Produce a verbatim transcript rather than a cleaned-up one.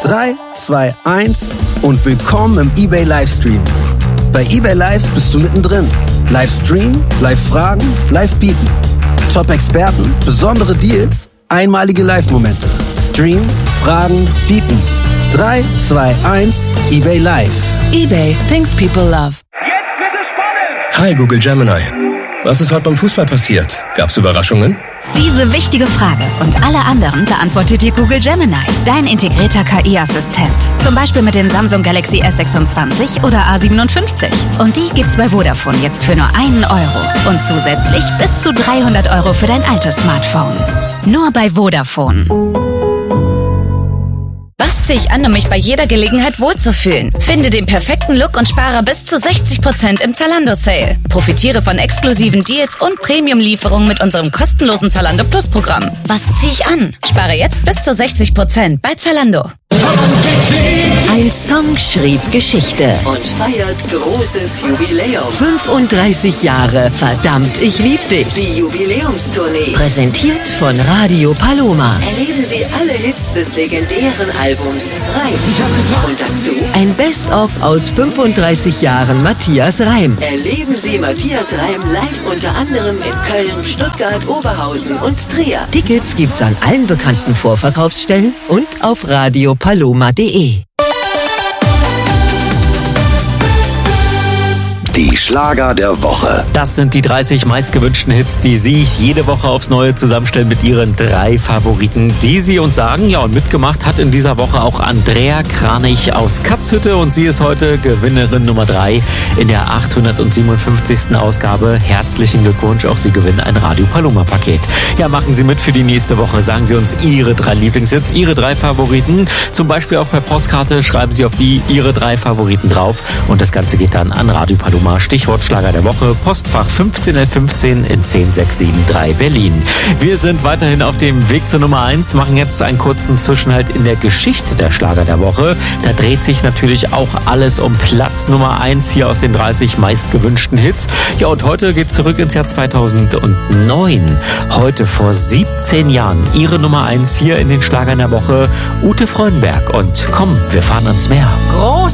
drei, zwei, eins und willkommen im eBay Livestream. Bei eBay Live bist du mittendrin. Livestream, Live-Fragen, Live-Bieten. Top-Experten, besondere Deals, einmalige Live-Momente. Stream, Fragen, Bieten. drei, zwei, eins, eBay Live. eBay, things people love. Jetzt wird es spannend! Hi Google Gemini. Was ist heute beim Fußball passiert? Gab's Überraschungen? Diese wichtige Frage und alle anderen beantwortet dir Google Gemini, dein integrierter K I-Assistent. Zum Beispiel mit dem Samsung Galaxy S sechsundzwanzig oder A siebenundfünfzig. Und die gibt's bei Vodafone jetzt für nur einen Euro. Und zusätzlich bis zu dreihundert Euro für dein altes Smartphone. Nur bei Vodafone. Was ziehe ich an, um mich bei jeder Gelegenheit wohlzufühlen? Finde den perfekten Look und spare bis zu sechzig Prozent im Zalando-Sale. Profitiere von exklusiven Deals und Premium-Lieferungen mit unserem kostenlosen Zalando Plus-Programm. Was ziehe ich an? Spare jetzt bis zu sechzig Prozent bei Zalando. Ein Song schrieb Geschichte und feiert großes Jubiläum. fünfunddreißig Jahre Verdammt, ich lieb dich. Die Jubiläumstournee. Präsentiert von Radio Paloma. Erleben Sie alle Hits des legendären Albums Reim. Und dazu ein Best-of aus fünfunddreißig Jahren Matthias Reim. Erleben Sie Matthias Reim live unter anderem in Köln, Stuttgart, Oberhausen und Trier. Tickets gibt's an allen bekannten Vorverkaufsstellen und auf radio paloma punkt de. Die Schlager der Woche. Das sind die dreißig meistgewünschten Hits, die Sie jede Woche aufs Neue zusammenstellen mit Ihren drei Favoriten, die Sie uns sagen. Ja, und mitgemacht hat in dieser Woche auch Andrea Kranich aus Katzhütte und sie ist heute Gewinnerin Nummer drei in der achthundertsiebenundfünfzigsten Ausgabe. Herzlichen Glückwunsch, auch Sie gewinnen ein Radio Paloma Paket. Ja, machen Sie mit für die nächste Woche. Sagen Sie uns Ihre drei Lieblingshits, Ihre drei Favoriten. Zum Beispiel auch per Postkarte schreiben Sie auf die Ihre drei Favoriten drauf und das Ganze geht dann an Radio Paloma. Stichwort Schlager der Woche, Postfach fünfzehn elf fünfzehn in zehn sechs sieben drei Berlin. Wir sind weiterhin auf dem Weg zur Nummer eins, machen jetzt einen kurzen Zwischenhalt in der Geschichte der Schlager der Woche. Da dreht sich natürlich auch alles um Platz Nummer eins hier aus den dreißig meistgewünschten Hits. Ja, und heute geht's zurück ins Jahr zweitausendneun. Heute vor siebzehn Jahren ihre Nummer eins hier in den Schlagern der Woche, Ute Freudenberg. Und komm, wir fahren ans Meer. Groß